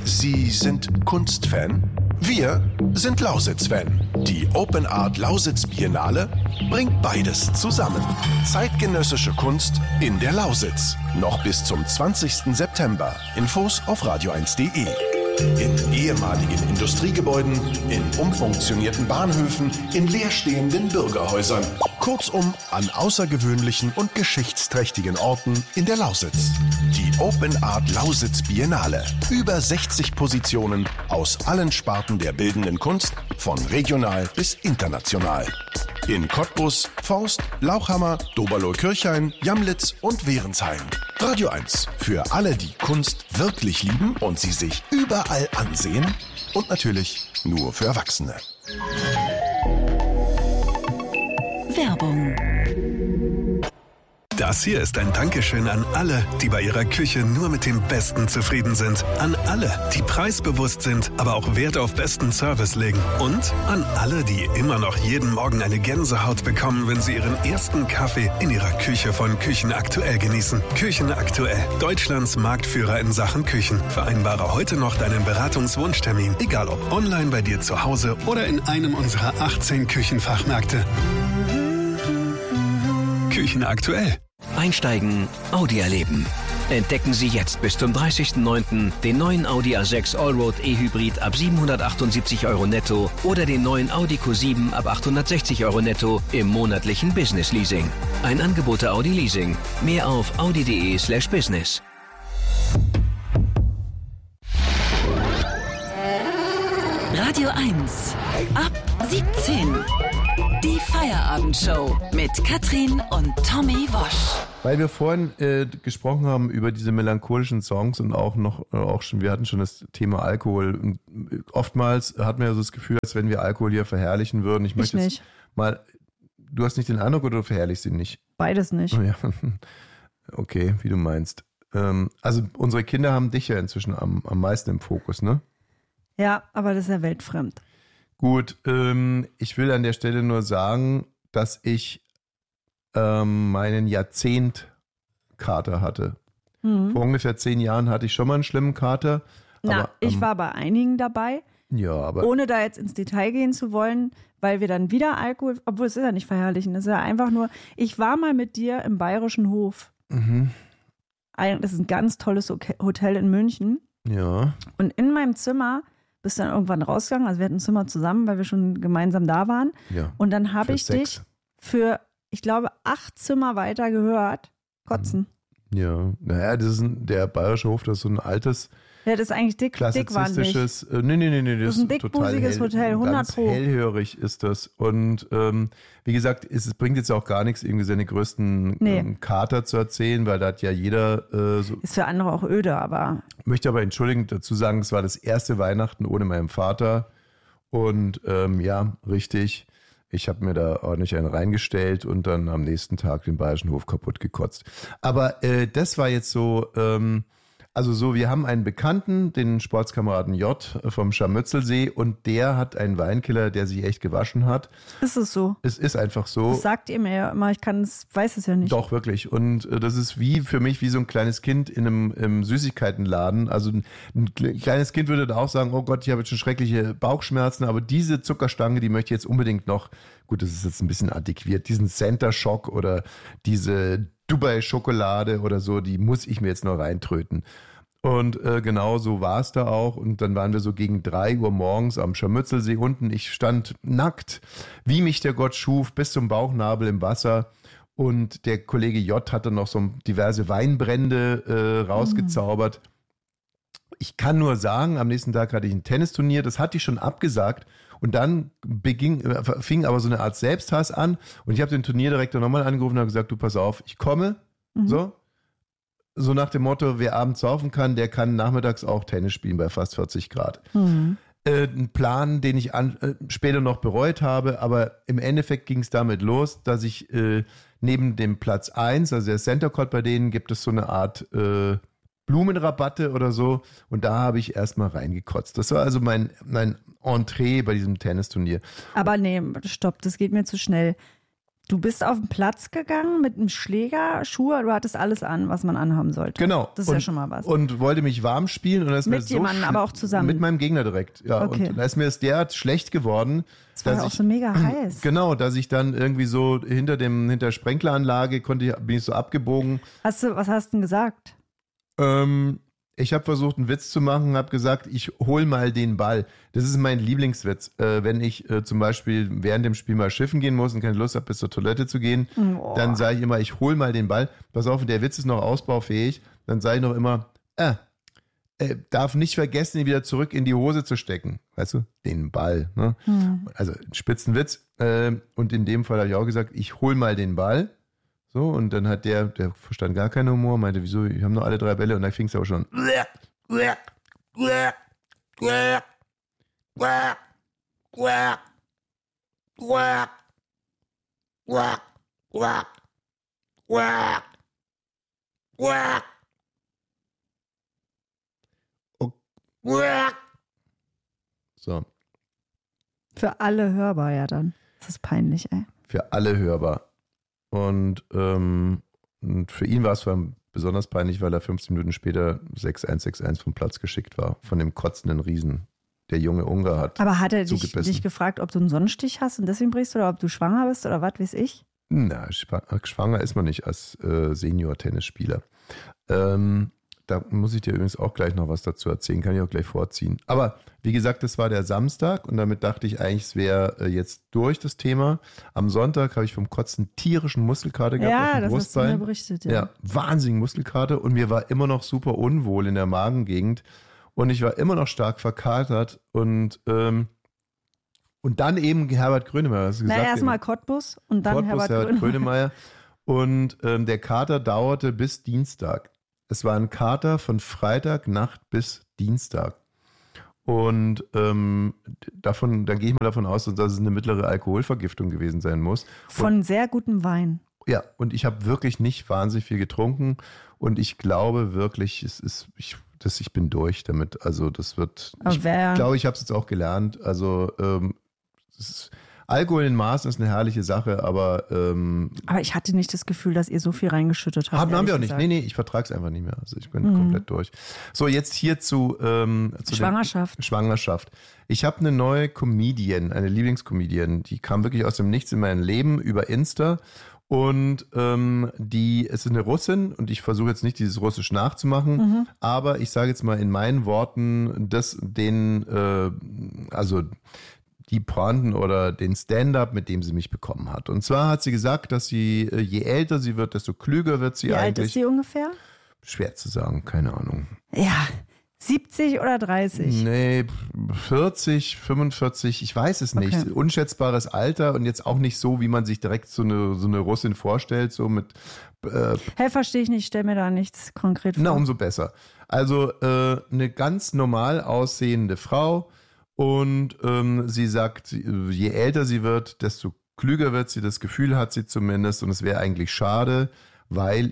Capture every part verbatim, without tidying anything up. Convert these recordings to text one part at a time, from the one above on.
Sie sind Kunstfan? Wir sind Lausitz-Fan. Die Open Art Lausitz Biennale bringt beides zusammen. Zeitgenössische Kunst in der Lausitz. Noch bis zum zwanzigsten September. Infos auf radio eins punkt de. In ehemaligen Industriegebäuden, in umfunktionierten Bahnhöfen, in leerstehenden Bürgerhäusern. Kurzum, an außergewöhnlichen und geschichtsträchtigen Orten in der Lausitz. Die Open Art Lausitz Biennale. Über sechzig Positionen aus allen Sparten der bildenden Kunst, von regional bis international. In Cottbus, Forst, Lauchhammer, Doberloh-Kirchhain, Jamlitz und Währensheim. Radio eins. Für alle, die Kunst wirklich lieben und sie sich überall ansehen. Und natürlich nur für Erwachsene. Werbung. Das hier ist ein Dankeschön an alle, die bei ihrer Küche nur mit dem Besten zufrieden sind. An alle, die preisbewusst sind, aber auch Wert auf besten Service legen. Und an alle, die immer noch jeden Morgen eine Gänsehaut bekommen, wenn sie ihren ersten Kaffee in ihrer Küche von Küchenaktuell genießen. Küchenaktuell, Deutschlands Marktführer in Sachen Küchen. Vereinbare heute noch deinen Beratungswunschtermin, egal ob online bei dir zu Hause oder in einem unserer achtzehn Küchenfachmärkte. Küchenaktuell. Einsteigen, Audi erleben. Entdecken Sie jetzt bis zum dreißigsten neunten den neuen Audi A sechs Allroad E-Hybrid ab siebenhundertachtundsiebzig Euro netto oder den neuen Audi Q sieben ab achthundertsechzig Euro netto im monatlichen Business Leasing. Ein Angebot der Audi Leasing. Mehr auf audi punkt de slash business. Radio eins. Ab siebzehn. Die Feierabendshow mit Katrin und Tommy Wosch. Weil wir vorhin äh, gesprochen haben über diese melancholischen Songs und auch noch, äh, auch schon, wir hatten schon das Thema Alkohol. Und oftmals hat man ja so das Gefühl, als wenn wir Alkohol hier verherrlichen würden. Ich, ich möchte nicht. Jetzt mal, du hast nicht den Eindruck oder du verherrlichst ihn nicht? Beides nicht. Oh ja. Okay, wie du meinst. Ähm, also unsere Kinder haben dich ja inzwischen am, am meisten im Fokus, ne? Ja, aber das ist ja weltfremd. Gut, ähm, ich will an der Stelle nur sagen, dass ich ähm, meinen Jahrzehnt-Kater hatte. Mhm. Vor ungefähr zehn Jahren hatte ich schon mal einen schlimmen Kater. Na, aber, ich ähm, war bei einigen dabei, ja, aber ohne da jetzt ins Detail gehen zu wollen, weil wir dann wieder Alkohol, obwohl es ist ja nicht verherrlichen, es ist ja einfach nur, ich war mal mit dir im Bayerischen Hof. Mhm. Ein, das ist ein ganz tolles Hotel in München. Ja. Und in meinem Zimmer bist dann irgendwann rausgegangen, also wir hatten ein Zimmer zusammen, weil wir schon gemeinsam da waren. Ja. Und dann habe ich Sex. dich für, ich glaube, acht Zimmer weiter gehört, kotzen. Ja, naja, das ist ein, der Bayerische Hof, das ist so ein altes, Ja, das ist eigentlich dick, klassizistisches, dickwandig. äh, nee, nee, nee, nee, das, Das ist ein ist total dickbusiges hell, Hotel, hundert ganz Pro. hellhörig ist das. Und ähm, wie gesagt, es, es bringt jetzt auch gar nichts, irgendwie seine größten Nee. ähm, Kater zu erzählen, weil da hat ja jeder äh, so. Ist für andere auch öde, aber Ich möchte aber entschuldigend dazu sagen, es war das erste Weihnachten ohne meinen Vater. Und ähm, ja, richtig, ich habe mir da ordentlich einen reingestellt und dann am nächsten Tag den Bayerischen Hof kaputt gekotzt. Aber äh, das war jetzt so, ähm, also so, wir haben einen Bekannten, den Sportskameraden J vom Scharmützelsee, und der hat einen Weinkeller, der sich echt gewaschen hat. ist es so. Es ist einfach so. Das sagt ihr mir ja immer, ich kann es, weiß es ja nicht. Doch, wirklich. Und äh, das ist wie für mich wie so ein kleines Kind in einem im Süßigkeitenladen. Also ein, ein kleines Kind würde da auch sagen, oh Gott, ich habe jetzt schon schreckliche Bauchschmerzen, aber diese Zuckerstange, die möchte ich jetzt unbedingt noch, gut, das ist jetzt ein bisschen adäquiert, diesen Center Shock oder diese Dubai-Schokolade oder so, die muss ich mir jetzt noch reintröten. Und äh, genau so war es da auch. Und dann waren wir so gegen drei Uhr morgens am Scharmützelsee unten. Ich stand nackt, wie mich der Gott schuf, bis zum Bauchnabel im Wasser. Und der Kollege J hatte noch so diverse Weinbrände äh, rausgezaubert. Mhm. Ich kann nur sagen, am nächsten Tag hatte ich ein Tennisturnier, das hatte ich schon abgesagt. Und dann beging, äh, fing aber so eine Art Selbsthass an. Und ich habe den Turnierdirektor nochmal angerufen und habe gesagt, du pass auf, ich komme. Mhm. So. So nach dem Motto, wer abends saufen kann, der kann nachmittags auch Tennis spielen bei fast vierzig Grad. Mhm. Äh, ein Plan, den ich an, äh, später noch bereut habe, aber im Endeffekt ging es damit los, dass ich äh, neben dem Platz eins, also der Center Court bei denen, gibt es so eine Art äh, Blumenrabatte oder so, und da habe ich erstmal reingekotzt. Das war also mein, mein Entree bei diesem Tennisturnier. Aber nee, stopp, das geht mir zu schnell. Du bist auf den Platz gegangen mit einem Schläger, Schuhe, du hattest alles an, was man anhaben sollte. Genau. Das ist und, ja schon mal was. Und wollte mich warm spielen. Und das mit ist mir jemandem, so aber auch zusammen. Mit meinem Gegner direkt, ja. Okay. Und da ist mir das derart schlecht geworden. Das war ja auch ich, so mega heiß. Genau, dass ich dann irgendwie so hinter dem hinter der Sprenkleranlage konnte ich, bin ich so abgebogen. Hast du, was hast du denn gesagt? Ähm, ich habe versucht, einen Witz zu machen, habe gesagt, ich hol mal den Ball. Das ist mein Lieblingswitz. Äh, wenn ich äh, zum Beispiel während dem Spiel mal schiffen gehen muss und keine Lust habe, bis zur Toilette zu gehen, oh. dann sage ich immer, ich hol mal den Ball. Pass auf, der Witz ist noch ausbaufähig. Dann sage ich noch immer, äh, äh, darf nicht vergessen, ihn wieder zurück in die Hose zu stecken. Weißt du, den Ball. Ne? Hm. Also ein Spitzenwitz. Äh, und in dem Fall habe ich auch gesagt, ich hol mal den Ball. So, und dann hat der, der verstand gar keinen Humor, meinte, wieso, wir haben noch alle drei Bälle und dann fing es aber schon. So. Für alle hörbar ja dann. Das ist peinlich, ey. Für alle hörbar. Und, ähm, und für ihn war es vor allem besonders peinlich, weil er fünfzehn Minuten später sechs eins sechs eins vom Platz geschickt war, von dem kotzenden Riesen. Der junge Ungar hat Aber hat er dich, zugebissen. dich gefragt, ob du einen Sonnenstich hast und deswegen brichst oder ob du schwanger bist oder was weiß ich? Na, schwanger ist man nicht als äh, Senior-Tennisspieler. Ähm, da muss ich dir übrigens auch gleich noch was dazu erzählen, kann ich auch gleich vorziehen. Aber wie gesagt, das war der Samstag und damit dachte ich eigentlich, es wäre äh, jetzt durch das Thema. Am Sonntag habe ich vom Kotzen tierischen Muskelkater gehabt ja, auf dem das Brustbein. hast du mir berichtet. Ja, ja wahnsinnig Muskelkater und mir war immer noch super unwohl in der Magengegend und ich war immer noch stark verkatert und ähm, und dann eben Herbert Grönemeyer. Hast du gesagt, Na, erstmal Cottbus und dann Cottbus, Herbert, Herbert Grönemeyer. Grönemeyer. Und ähm, der Kater dauerte bis Dienstag. Es war ein Kater von Freitagnacht bis Dienstag. Und ähm, davon, dann gehe ich mal davon aus, dass es eine mittlere Alkoholvergiftung gewesen sein muss. Von und, sehr gutem Wein. Ja, und ich habe wirklich nicht wahnsinnig viel getrunken. Und ich glaube wirklich, es ist, ich, das, ich bin durch damit. Also das wird, ich glaube, ich habe es jetzt auch gelernt. Also ähm, es ist, Alkohol in Maßen ist eine herrliche Sache, aber ähm, aber ich hatte nicht das Gefühl, dass ihr so viel reingeschüttet habt. Haben, haben wir auch nicht. Gesagt. Nee, nee, ich vertrage es einfach nicht mehr. Also ich bin mhm. komplett durch. So, jetzt hier zu, ähm, zu Schwangerschaft. Schwangerschaft. Ich habe eine neue Comedian, eine Lieblingscomedian, die kam wirklich aus dem Nichts in mein Leben über Insta. Und ähm, die, es ist eine Russin und ich versuche jetzt nicht dieses Russisch nachzumachen, mhm. aber ich sage jetzt mal in meinen Worten, dass den, äh, also die Pointen oder den Stand-up, mit dem sie mich bekommen hat. Und zwar hat sie gesagt, dass sie, je älter sie wird, desto klüger wird sie Wie eigentlich. Wie alt ist sie ungefähr? Schwer zu sagen, keine Ahnung. Ja, siebzig oder dreißig? Nee, vierzig, fünfundvierzig, ich weiß es nicht. Okay. Unschätzbares Alter und jetzt auch nicht so, wie man sich direkt so eine, so eine Russin vorstellt, so mit... Äh, hey, verstehe ich nicht, stell mir da nichts konkret vor. Na, umso besser. Also äh, eine ganz normal aussehende Frau, und ähm, sie sagt, je älter sie wird, desto klüger wird sie, das Gefühl hat sie zumindest, und es wäre eigentlich schade, weil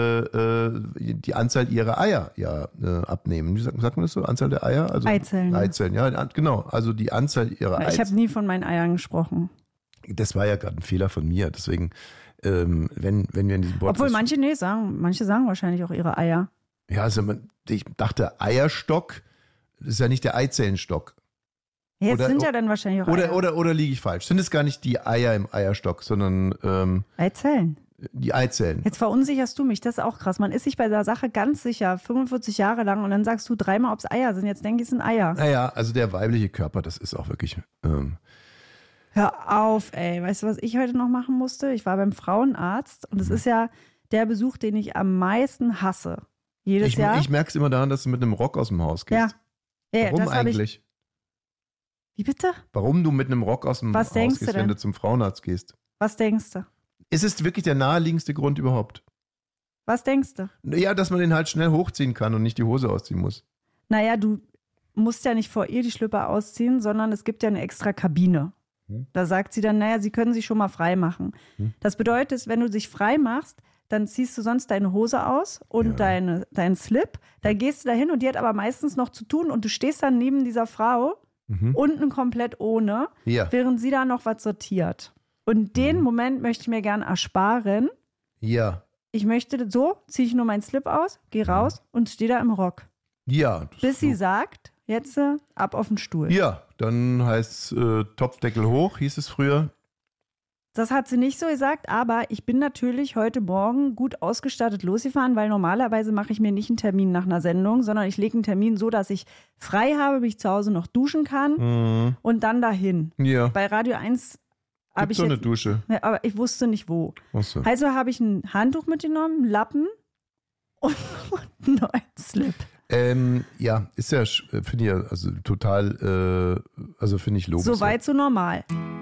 ihre äh, die Anzahl ihrer Eier ja äh, abnehmen. Wie sagt, sagt man das so? Anzahl der Eier? Also Eizellen. Eizellen, ja, genau. Also die Anzahl ihrer Eier. Ich habe nie von meinen Eiern gesprochen. Das war ja gerade ein Fehler von mir, deswegen, ähm, wenn, wenn wir in diesem Podcast... Obwohl manche, nee, sagen, manche sagen wahrscheinlich auch ihre Eier. Ja, also man, ich dachte, Eierstock, das ist ja nicht der Eizellenstock. Jetzt oder, sind ja dann wahrscheinlich auch oder, Eier. Oder, oder liege ich falsch? Sind es gar nicht die Eier im Eierstock, sondern ähm, Eizellen. Die Eizellen. Jetzt verunsicherst du mich, das ist auch krass. Man ist sich bei der Sache ganz sicher, fünfundvierzig Jahre lang, und dann sagst du dreimal, ob es Eier sind. Jetzt denke ich, es sind Eier. Naja, also der weibliche Körper, das ist auch wirklich... Ähm, Hör auf, ey. Weißt du, was ich heute noch machen musste? Ich war beim Frauenarzt und es ist ja der Besuch, den ich am meisten hasse. Jedes ich, Jahr. Ich merke es immer daran, dass du mit einem Rock aus dem Haus gehst. Ja. ja Warum das eigentlich? Ich... Wie bitte? Warum du mit einem Rock aus dem Was Haus denkst gehst, du wenn du zum Frauenarzt gehst? Was denkst du? Ist es wirklich der naheliegendste Grund überhaupt? Was denkst du? Ja, dass man den halt schnell hochziehen kann und nicht die Hose ausziehen muss. Naja, du musst ja nicht vor ihr die Schlüpper ausziehen, sondern es gibt ja eine extra Kabine. Hm. Da sagt sie dann, naja, sie können sich schon mal frei machen. Hm. Das bedeutet, wenn du dich frei machst, dann ziehst du sonst deine Hose aus und ja. deine, deinen Slip. Dann gehst du da hin und die hat aber meistens noch zu tun und du stehst dann neben dieser Frau, mhm. unten komplett ohne, ja. während sie da noch was sortiert. Und den Moment möchte ich mir gern ersparen. Ja. Ich möchte, so ziehe ich nur meinen Slip aus, gehe raus und stehe da im Rock. Ja. Bis sie sagt, jetzt äh, ab auf den Stuhl. Ja, dann heißt es äh, Topfdeckel hoch, hieß es früher. Das hat sie nicht so gesagt, aber ich bin natürlich heute Morgen gut ausgestattet losgefahren, weil normalerweise mache ich mir nicht einen Termin nach einer Sendung, sondern ich lege einen Termin so, dass ich frei habe, bis ich zu Hause noch duschen kann Mhm. und dann dahin. Ja. Bei Radio eins habe Gibt ich so eine jetzt, Dusche. ja, aber ich wusste nicht wo. Ach so. Also habe ich ein Handtuch mitgenommen, einen Lappen und einen neuen Slip. Ähm, ja, ist ja, finde ich ja, also total, äh, also finde ich logisch. So weit, so normal.